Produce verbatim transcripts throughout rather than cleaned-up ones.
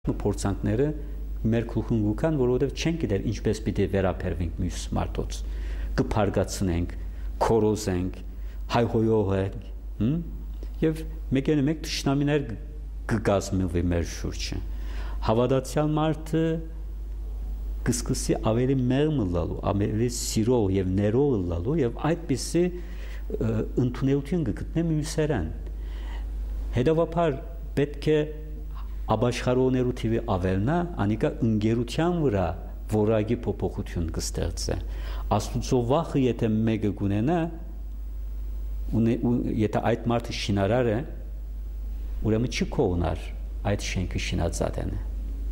փորձանքները մեր գլխուն գուքան, որովհետև չենք գիտեր ինչպես պիտի վերապերվենք մյուս մարդոց, կփարգացնենք, քորոզենք, հայհոյողենք, եւ մեկ-ն մեկ թշնամիներ կգազմվի մեր շուրջը։ Հավատացյալ մարդը կսկսի ավելի մեղմ լալու, ավելի սիրող եւ ներող լալու եւ այդպիսի ընդունելություն կգտնի մյուսերեն։ Հետևաբար պետք է Աբաշխարողներու թիվի ավելնա, անիկա ընկերության վրա որակի փոփոխություն կստեղծե։ Աստուծո վախը եթե մեկը գունենա, եթե այդ մարդը շինարար է, ուրեմն չի կողնար այդ շենքը շինածատենը։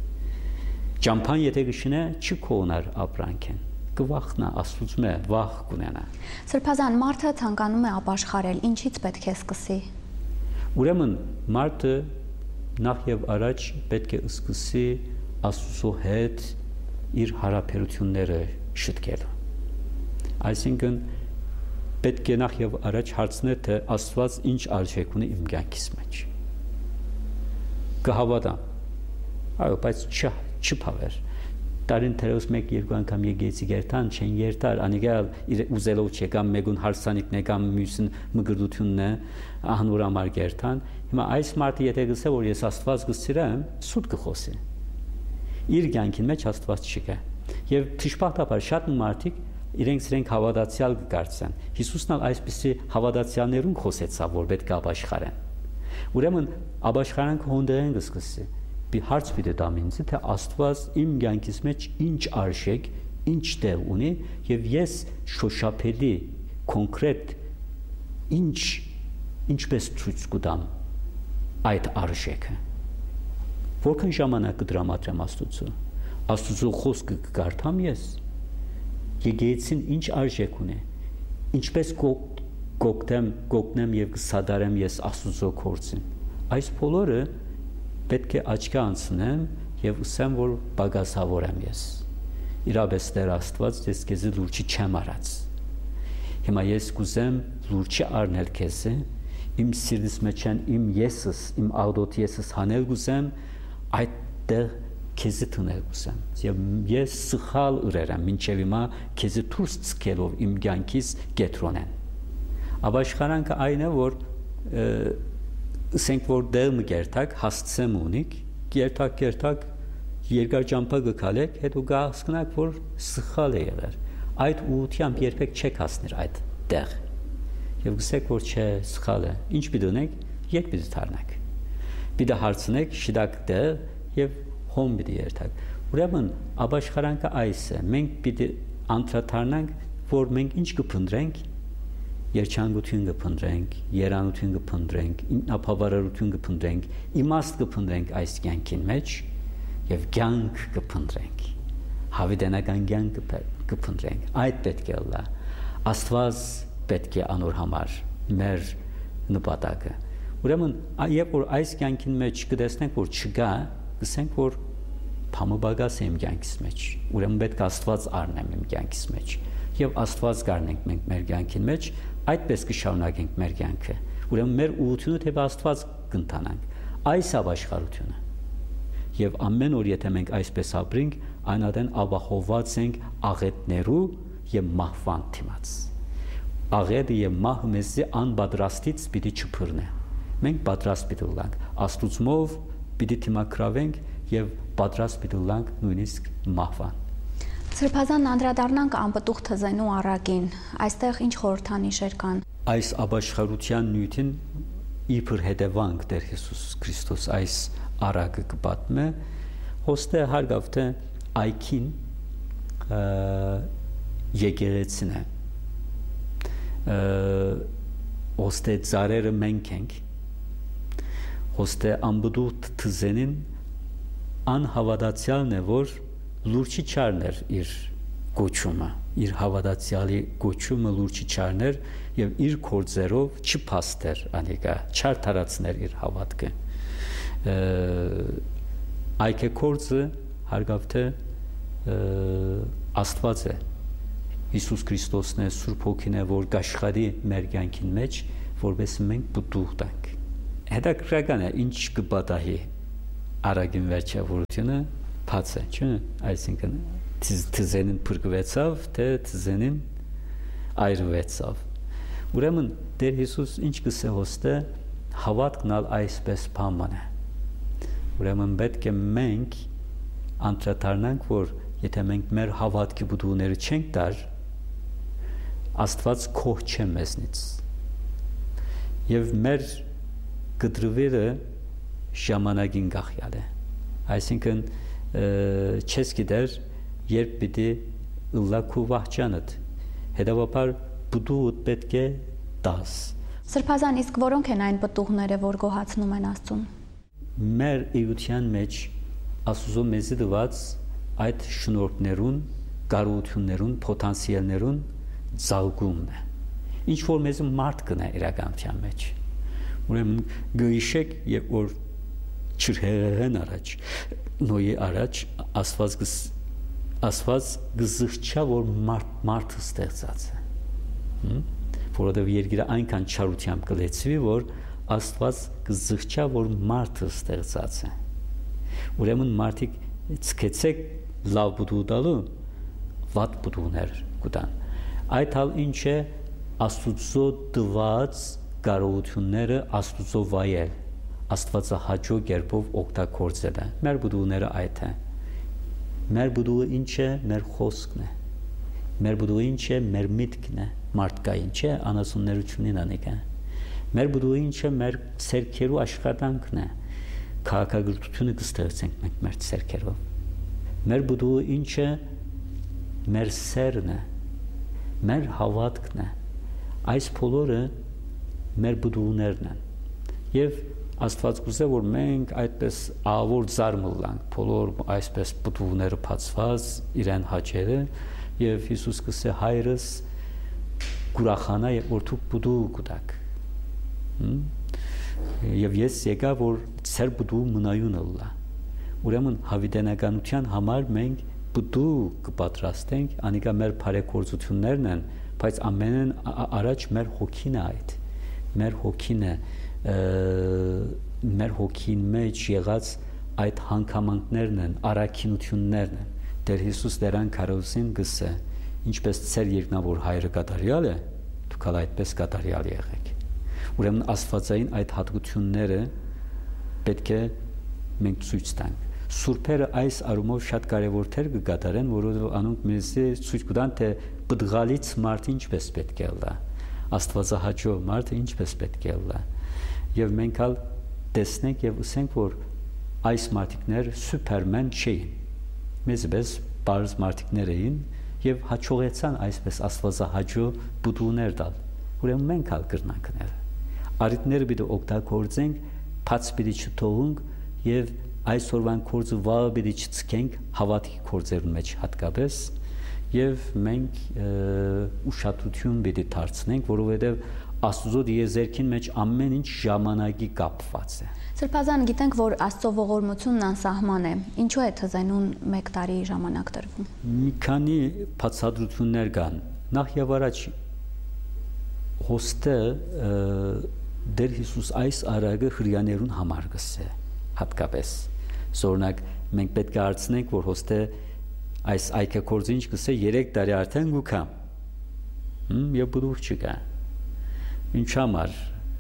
Ճամփան եթե կշինե, չի կողնար ապրանքեն։ Կվախնա Աստուծո վախ կունենա։ Սրբազան, մարդը ցանկանում է ապաշխարել, ինչից պետք է սկսի։ Ուրեմն մարդը նախ եւ առաջ պետք է սկսի Աստծո հետ իր հարաբերությունները շտկել։ Այսինքն պետք է նախ եւ առաջ հարցնել թե Աստված ինչ արժեք ունի իմ կյանքիս մեջ։ Կհավատամ։ Այո, բայց չ չփավեր։ Տարին թերոս մեկ երկու անգամ եկեցի գերտան, չեն երթար, անիկալ ուզելով չեկամ մեկուն հարսանիքն եկամ մյուսն մգրդությունն է, ահնուր ամար գերտան։ Հիմա այս մարդը եթե գսե որ ես Աստված գսիրեմ, սուտ կխոսի։ Իր կյանքին մեջ Աստված չկա։ Եվ թշպախտաբար շատ մարդիկ իրենք իրենք հավատացյալ կկարծեն։ Հիսուսն ալ այսպիսի հավատացյալներուն խոսեցավ, որ պետք է ապաշխարեն։ Ուրեմն ապաշխարանքը հոնդերեն կսկսի։ Հարց պիտի տամ ինձ, թե Աստված իմ կյանքիս մեջ ինչ արժեք, ինչ տեղ ունի եւ ես շոշափելի կոնկրետ ինչ ինչպես ցույց կտամ այդ արժեքը։ Որքան ժամանակ կդրամատրեմ Աստծո։ Աստծո խոսքը կկարդամ ես։ Եկեղեցին ինչ արժեք ունի։ Ինչպես կօգտեմ, կօգնեմ եւ կսադարեմ ես Աստծո գործին։ Այս բոլորը պետք է աչքի անցնեմ եւ ասեմ, որ բագասավոր եմ ես։ Իրապես Տեր Աստված ես քեզ լուրջ չեմ արած։ Հիմա ես կուզեմ լուրջ առնել քեզ, իմ սիրտիս մեջ իմ եսս, իմ աղդոտ եսս հանել կուզեմ, այդտեղ քեզ տնել կուզեմ։ Եվ ես սխալ ուրերեմ, մինչև հիմա քեզ դուրս ցկելով իմ կյանքից կետրոնեն։ Ապաշխարանքը այն է, որ ասենք որ դեր մգերտակ հասցեմ ունիք, գերտակ գերտակ երկար ճամփա գկալեք, հետո գահսկնակ որ սխալ է եղել։ Այդ ուղությամբ երբեք չեք հասներ այդ տեղ։ Եվ գսեք որ չէ սխալ է։ Ինչ պիտի ունեք, ետ պիտի դառնաք։ Պիտի հարցնեք շիդակ դեր եւ հոմ պիտի երթակ։ Ուրեմն ապաշխարանքը այս է։ Մենք պիտի անդրադառնանք, որ մենք ինչ կփնտրենք, երջանկություն կփնտրենք, երանություն կփնտրենք, ինքնաբավարարություն կփնտրենք, իմաստ կփնտրենք այս կյանքին մեջ եւ կյանք կփնտրենք։ Հավիտենական կյանք կփնտրենք։ Այդ պետք է լա։ Աստված պետք է անոր համար մեր նպատակը։ Ուրեմն երբ որ այս կյանքին մեջ կտեսնենք որ չկա, կսենք որ փամոբագաս եմ կյանքից մեջ։ Ուրեմն պետք է Աստված առնեմ իմ կյանքից մեջ եւ Աստված գարնենք մենք մեր կյանքին մեջ, այդպես կշարունակենք մեր կյանքը։ Ուրեմն մեր ուղղությունը թե Աստված կընթանանք։ Այս ապաշխարությունը։ Եվ ամեն օր եթե մենք այսպես ապրենք, այնադեն ապահովված ենք աղետներու եւ մահվան դիմաց։ Աղետը եւ մահը մեզի անպատրաստից պիտի չփռնե։ Մենք պատրաստ պիտի լինենք, Աստուծմով պիտի դիմակրավենք եւ պատրաստ պիտի լինենք նույնիսկ մահվան։ Սրբազան անդրադառնանք անպտուղ թզենու առակին, այստեղ ինչ խորհրդանիշեր կան։ Այս ապաշխարության նյութին իբր հետևանք Տեր Հիսուս Քրիստոս այս առակը կպատմե, հոստե հարգավ թե այքին եկեղեցին է, հոստե ծարերը մենք ենք, հոստե անպտուղ թզենին անհավատացյալն է, որ լուրջի չարներ իր գոչումը, իր հավատացյալի գոչումը լուրջի չարներ եւ իր կորձերով չփաստեր անիկա, չարթարացներ իր հավատքը։ Այքե կորձը հարգավ թե Աստված է, Հիսուս Քրիստոսն է, Սուրբ Հոգին է, որ կաշխատի մեր կյանքին մեջ, որպես մենք պտուղ տանք։ Հետաքրքրական է, ինչ կպատահի արագին վերջավորությունը բաց է, չէ՞, այսինքն թզենին փրկվեցավ, թե թզենին այրվեցավ։ Ուրեմն Տեր Հիսուս ինչ կսե հոստե հավատքն ալ այսպես բան է։ Ուրեմն պետք է մենք անդրադառնանք, որ եթե մենք մեր հավատքի բուդուները չենք տար, Աստված քոհ չէ մեզնից։ Եվ մեր գդրվերը ժամանակին գախյալ է։ Այսինքն չես գիտեր երբ պիտի ըլլա քու վահճանդ։ Հետևաբար բուդուդ պետք է տաս։ Սրբազան, իսկ որոնք են այն պտուղները, որ գոհացնում են Աստծուն։ Մեր էության մեջ Աստուծո մեզի դված այդ շնորհներուն, կարողություններուն, պոտենցիալներուն զարգումն է։ Ինչ որ մեզ մարդ կնա իրականության մեջ։ Ուրեմն գույշեք, երբ որ չրհեղեն առաջ, նոյի առաջ Աստված Աստված գզղչա, որ մարդ մարդը ստեղծած է։ Որովհետև երկիրը այնքան չարությամբ կլեցվի, որ Աստված գզղչա, որ մարդը ստեղծած է։ Ուրեմն մարդիկ ցկեցեք լավ բուդու տալու, վատ բուդուներ կտան։ Այդ հալ ինչ է Աստուծո տված կարողությունները Աստուծո վայել, Աստվածահաճո կերպով օգտագործել է։ Մեր բուդուները այդ է։ Մեր բուդուը ինչ է, մեր խոսքն է։ Մեր բուդուը ինչ է, մեր միտքն է, մարդկային չէ, անասուններությունին անիկա։ Մեր բուդուը ինչ է, մեր ցերքերու աշխատանքն է։ Քաղաքագրությունը կստեղծենք մենք մեր ցերքերով։ Մեր բուդուը ինչ է, մեր սերն է, մեր հավատքն է։ Այս բոլորը մեր բուդուներն են։ Եվ Աստված կուզե, որ մենք այդպես ավոր զարմլանք, բոլոր այսպես բուդուները բացված իրեն հաճերը, եւ Հիսուս կսե հայրս գուրախանա եւ որթու բուդու կուտակ։ Եվ ես եկա, որ ծեր բուդու մնայուն ըլլա։ Ուրեմն հավիտենականության համար մենք բուդու կպատրաստենք, անիկա մեր բարեգործություններն են, բայց ամենն առաջ մեր հոգին է այդ։ Մեր հոգին է մեր հոգին մեջ եղած այդ հանգամանքներն են, առաքինություններն են։ Տեր Հիսուս դերան քարոզին գսե, ինչպես ծեր երկնավոր հայրը կատարյալ է, դուք ալ այդպես կատարյալ եղեք։ Ուրեմն աստվածային այդ հատկությունները պետք է մենք ցույց տանք։ Սուրբերը այս առումով շատ կարևոր թեր կկատարեն, որովհետև անոնք մեզ ցույց կտան, թե բդղալից մարդ ինչպես պետք է լա, աստվածահաճո մարդը ինչպես պետք է լա։ Եվ մենք ալ տեսնենք եւ ասենք, որ այս մարդիկներ սուպերմեն չէին, մեզպես բարձ մարդիկներ էին եւ հաջողեցան այսպես աստվածահաճո բուդուներ տալ։ Ուրեմն մենք ալ կրնանքներ արիտները պիտի օգտագործենք, բաց պիտի չթողենք եւ այսօրվան կորձը վաղը պիտի չցկենք հավատքի կորձերուն մեջ հատկապես եւ մենք ուշադրություն պիտի դարձնենք, որովհետեւ Աստուծո դիեզերքին մեջ ամեն ինչ ժամանակի կապված է։ Սրբազան, գիտենք, որ Աստծո ողորմությունն անսահման է։ Ինչու է թզենուն մեկ տարի ժամանակ տրվում։ Մի քանի բացատրություններ կան։ Նախ եւ առաջ հոստը Տեր Հիսուս այս արագը հրյաներուն համար գսե հատկապես։ Զորնակ մենք պետք է հարցնենք, որ հոստը այս այկեգործը ինչ գսե երեք տարի արդեն գուքամ։ Հմ եւ բուդուր չկա։ Ինչ համար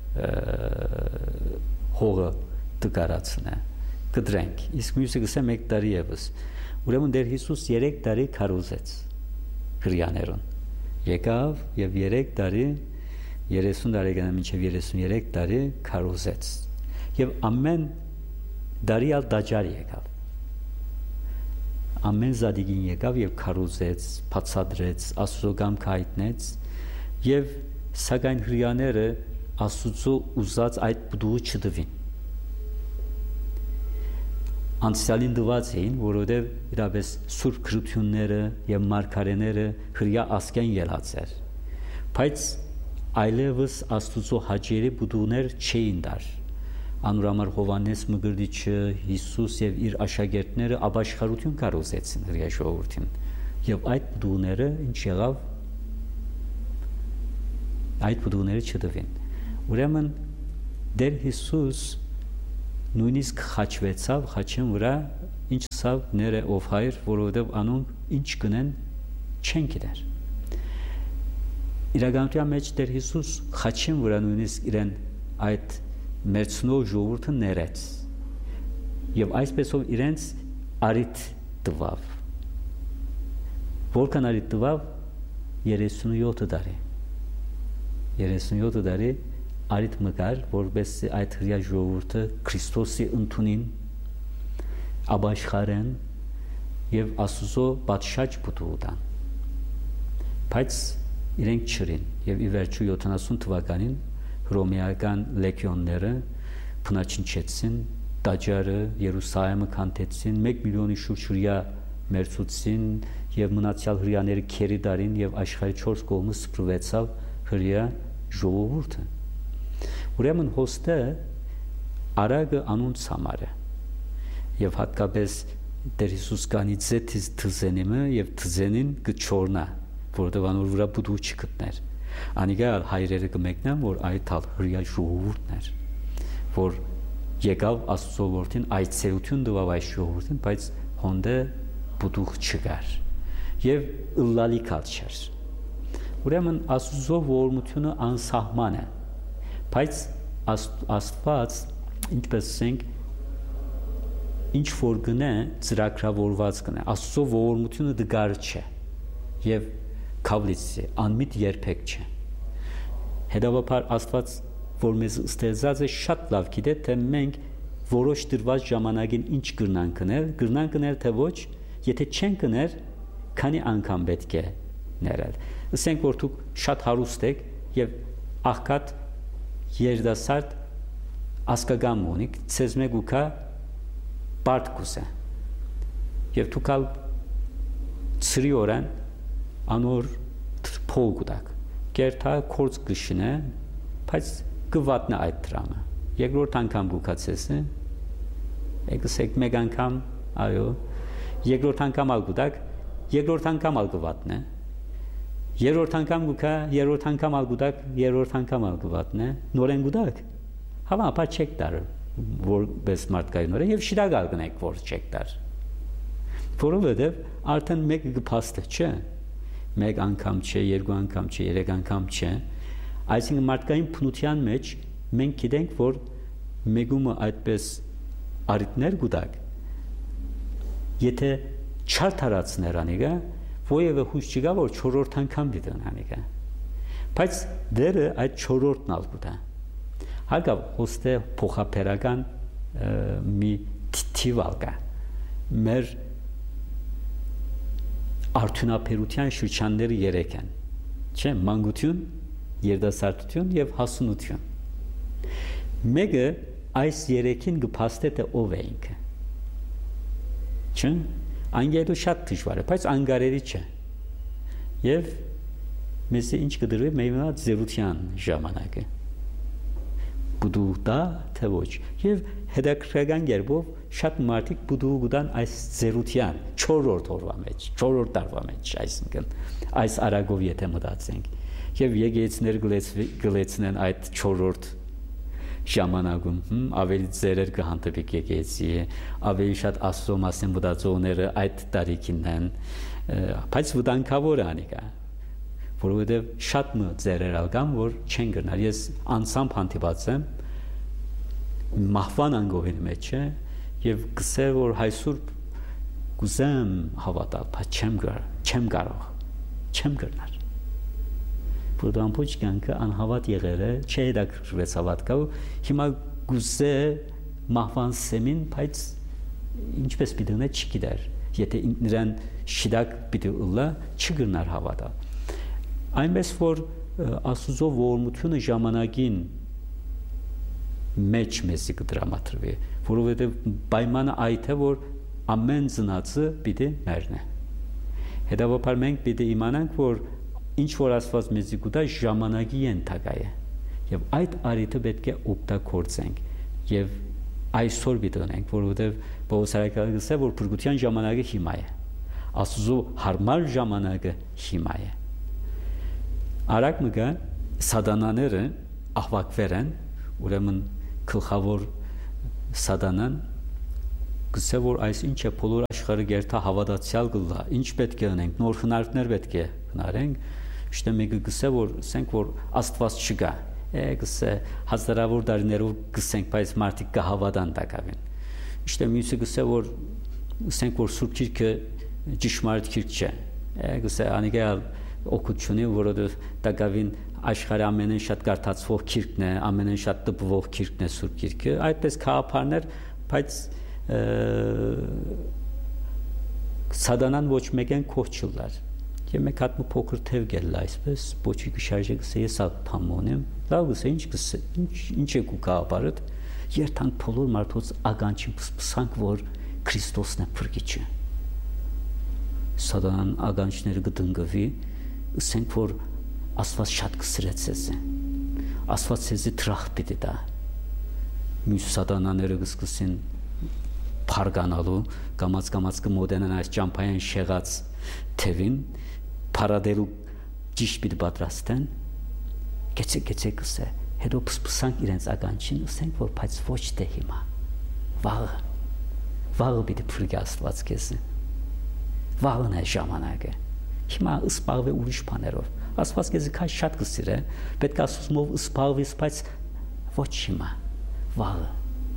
հողը տկարացնե կդրենք, իսկ մյուսը գսե մեկ տարի եւս։ Ուրեմն Տեր Հիսուս երեք տարի քարոզեց հրյաներուն։ Եկավ եւ երեք տարի երեսուն տարեկան մինչև երեսուներեք տարի քարոզեց։ Եվ ամեն դարի ալ դաջար եկավ։ Ամեն զադիգին եկավ եւ քարոզեց, բացադրեց, Աստծո կամքը հայտնեց եւ սակայն հրյաները Աստուծո ուզած այդ բուդուը չդվին։ Անցյալին դված էին, որովհետև իրապես սուրբ քրությունները եւ մարգարեները հրյա ասկեն ելած էր։ Բայց այլևս Աստուծո հաճերի բուդուներ չէին դար։ Անուրամար Հովանես Մգրդիչը, Հիսուս եւ իր աշակերտները ապաշխարություն կարողացեցին հրյա ժողովրդին։ Եվ այդ բուդուները ինչ եղավ, այդ բուդուները չդվին։ Ուրեմն Տեր Հիսուս նույնիսկ խաչվեցավ խաչին վրա ինչ սավ ները ով հայր, որովհետև անոնք ինչ կնեն չեն գիտեր։ Իրականության մեջ Տեր Հիսուս խաչին վրա նույնիսկ իրեն այդ մերցնող ժողովուրդը ներեց եւ այսպեսով իրենց արիթ տվավ։ Որքան արիթ տվավ երեսունյոթ տարի։ երեսունյոթ տարի արիթ մգար, որովհետեւ այդ հրյա ժողովուրդը Քրիստոսի ընդունին աբաշխարեն եւ Աստծո պատշաճ բուտուտան։ Բայց իրենք չրին եւ ի վերջո յոթանասուն թվականին հռոմեական լեգիոնները փնաչնչեցին, տաճարը Երուսաղեմը քանդեցին, մեկ միլիոնի շուրջ հրյա մերցուցին եւ մնացյալ հրյաները քերի դարին եւ աշխարհի չորս կողմը սփռվեցավ հրյա ժողովուրդը։ Ուրեմն հոստը արագը անոնց համար է եւ հատկապես Տեր Հիսուս կանի ձեթից թզենիմը եւ թզենին կչորնա, որովհետեւ անոր վրա բուդու չգտներ։ Անիգա հայրերը կմեկնան, որ այդ հրյա ժողովուրդն էր, որ եկավ Աստծո որդին այցելություն տվավ այս ժողովրդին, բայց հոնդը բուդուղ չկար եւ ըլլալի կացեր։ Ուրեմն Աստծո ողորմությունը անսահման է, բայց Աստված ինչպես ասենք ինչ որ գնե ծրագրավորված գնե, Աստծո ողորմությունը դգար չէ եւ քավլիցի անմիտ երբեք չէ։ Հետևաբար Աստված, որ մեզ ստեղծած է, շատ լավ գիտե, թե մենք որոշ դրված ժամանակին ինչ կրնան կնել, կրնան կնել թե ոչ, եթե չեն կներ, քանի անգամ պետք է ներել։ Ասենք որ դուք շատ հարուստ եք եւ աղքատ երդասարդ ասկագամ ունիք, ցեզ մեկ ուքա բարդ կուսե։ Եվ դուք ալ ծրի օրան անոր փող գուտակ։ Գերթա կորց գշինե, բայց գվատնա այդ դրամը։ Երկրորդ անգամ գուկացեսը, եկսեք մեկ անգամ, այո, երկրորդ անգամ ալ գուտակ, երկրորդ անգամ ալ գվատնե։ Երրորդ անգամ գուկա, երրորդ անգամ ալ գուտակ, երրորդ անգամ ալ գվատնե, նորեն գուտակ։ Հավա ապա չեք տար, որ բես մարդկային նորեն եւ շիրագալ գնեք, որ չեք տար։ Որովհետեւ արդեն մեկը գփաստը չէ։ Մեկ անգամ չէ, երկու անգամ չէ, երեք անգամ չէ։ Այսինքն մարդկային փնության մեջ մենք գիտենք, որ մեգումը այդպես արիտներ գուտակ, եթե չարթարացներ անիգա, ովևէ հույս չկա, որ չորրորդ անգամ դիտեն անիգա։ Բայց դերը այդ չորրորդն ալ գուտա։ Հագավ հոստե փոխապերական մի թիվալ կա։ Մեր արդյունաբերության շրջանները երեք են, չէ՞, մանկություն, երիտասարդություն եւ հասունություն։ Մեկը այս երեքին կփաստե թե ով է ինքը։ Չէ՞, անգերու շատ դժվար է, բայց անգարերի չէ։ Եվ մեզ ինչ կդրվի մենա զերության ժամանակը։ Բուդուտա թե ոչ։ Եվ հետաքրքրական երբով շատ մարդիկ բուդու գուտան այս զերության չորրորդ օրվա մեջ, չորրորդ տարվա մեջ, այսինքն այս արագով եթե մտածենք։ Եվ եկեղեցիներ գլեցնեն այդ չորրորդ ժամանակում, ավելի ձերեր կհանդիպիկ եկեղեցի, ավելի շատ Աստծո մասին մտածողները այդ տարիքին են, բայց վտանգավոր է անիկա, որովհետև շատ մը ձերեր ալկան, որ չեն գնալ։ Ես անցամբ հանդիպած եմ մահվան անգովին մեջ է եւ գսե որ հայսուր գուզեմ հավատալ, բայց չեմ գար, չեմ կարող, չեմ գնալ։ Որտեղ ամբողջ կյանքը անհավատ եղել է, չէ հետաքրքրվեց հավատքով, հիմա գուզե մահվան սեմին, բայց ինչպես պիտի ունե չգիտեր, եթե նրան շիդակ պիտի ուլա, չգնար հավատալ։ Այնպես որ Աստծո ողորմությունը ժամանակին մեջ մեզի կդրամատրվի, որովհետև պայմանը այդ է, որ ամեն ծնածը պիտի մեռնի։ Հետևաբար մենք պիտի իմանանք, որ ինչ որ Աստված մեզի կուտա ժամանակի ենթակա է, եւ այդ արիթը պետք է օգտագործենք եւ այսօր պիտի ունենք, որովհետև Պողոս արաքյալը գսե, որ փրկության ժամանակը հիմա է, Աստծո հարմար ժամանակը հիմա է։ Արագ մգա սատանաները ահվակվեր են, ուրեմն գլխավոր Սատանան գսե որ այս ինչ է բոլոր աշխարհը գերտա հավատացյալ գլա ինչ պետք է անենք նոր հնարքներ պետք է հնարենք իշտե մեկը գսե որ ասենք որ Աստված չկա է գսե հազարավոր տարիներով գսենք բայց մարդիկ կհավատան տակավին իշտե մյուսը գսե որ ասենք որ Սուրբ Գիրքը ճշմարիտ գիրք չէ է գսե անիկալ օգուտունի որովհետև տակավին աշխարհի ամենեն շատ կարդացվող գիրքն է ամենեն շատ տպվող գիրքն է Սուրբ Գիրքը այդպես քահապարներ բայց Սատանան ոչ մեկեն կողչուլար եւ մեկ հատ փոքր թև գելա այսպես ոչի գշարժը գսե ես ափամոնեմ լավ գսե ինչ գսե ինչ ինչ է կուկապարդ երթանք բոլոր մարդոց ագանչին փսփսանք որ Քրիստոսն է փրկիչը Սատանան ագանչները գտնգվի ասենք որ Աստված շատ կսրեց ես Աստված ցեզի տրախ պիտի տա մյուս սատանաները գսկսին փարգանալու կամած կամած կմոդենան այս ճամփային շեղած թևին փարադելու ճիշտ պիտի պատրաստեն գեցե գեցե կսե հետո փսփսանք իրենց ականջին ասենք որ բայց ոչ թե հիմա վաղը վաղը պիտի փրկի Աստված քեզ վաղն է ժամանակը հիմա սպաղվե ուրիշ բաներով Աստված քեզ քաշ շատ կսիրե պետք է ասումով սպաղվես բայց ոչ հիմա վաղը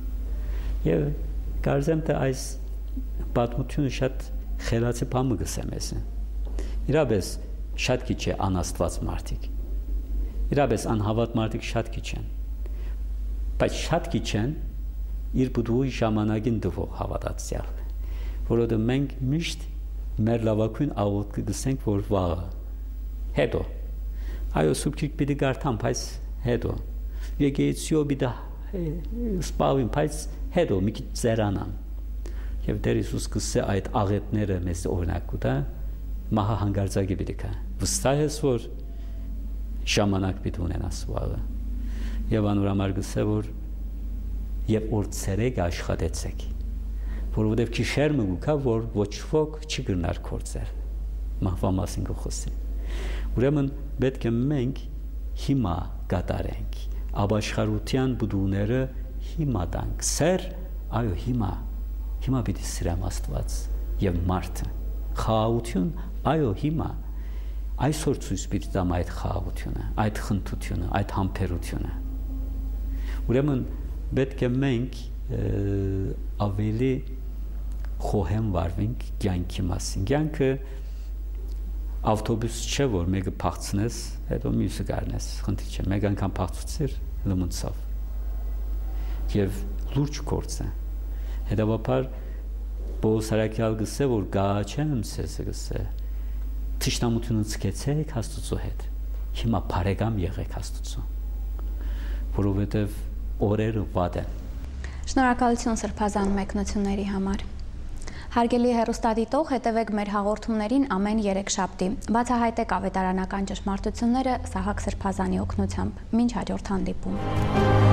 եւ կարծեմ թե այս պատմությունը շատ խելացի բան գսեմ ես իրապես շատ քիչ է անաստված մարդիկ իրապես անհավատ մարդիկ շատ քիչ են բայց շատ քիչ են իր բուդուի ժամանակին դվող հավատացյալ որովհետև մենք միշտ մեր լավագույն աղոթքը գսենք որ վաղը հետո այո Սուրբ Գիրք պիտի կարդամ բայց հետո եկեղեցիո պիտի սպավին բայց հետո մի քիչ ծերանամ եւ Տեր Հիսուս գսե այդ աղետները մեզ օրինակ ուտա մահա հանգարձակի պիտի կա վստահ ես որ ժամանակ պիտի ունենաս վաղը եւ անուրամար գսե որ եւ որ ցերեկ աշխատեցեք որովհետեւ քիշերմը գուկա որ ոչ ոք չի գնար կործեր մահվա մասին գխոսի ուրեմն պետք է մենք հիմա կատարենք ապաշխարության բուդուները հիմա տանք սեր այո հիմա հիմա պիտի սիրեմ Աստված եւ մարդը խաղաղություն այո հիմա այսօր ցույց պիտի տամ այդ խաղաղությունը այդ խնդությունը այդ համբերությունը ուրեմն պետք է մենք ավելի խոհեմ վարվենք կյանքի մասին կյանքը ավտոբուս չէ որ մեկը փախցնես հետո մյուսը գարնես խնդիր չէ մեկ անգամ փախցուցիր լմունցավ եւ լուրջ գործ է հետաբար Պողոս Արաքյալ գսե որ գաչեմ ցես գսե թշնամությունը ցկեցեք Աստծո հետ հիմա բարեկամ եղեք Աստծո որովհետեւ օրերը վատ են Շնորհակալություն սրբազան մեկնությունների համար Հարգելի հեռուստադիտող, հետևեք մեր հաղորդումներին ամեն երեքշաբթի։ Բացահայտեք ավետարանական ճշմարտությունները Սահակ Սրբազանի օգնությամբ։ Մինչ հաջորդ հանդիպում։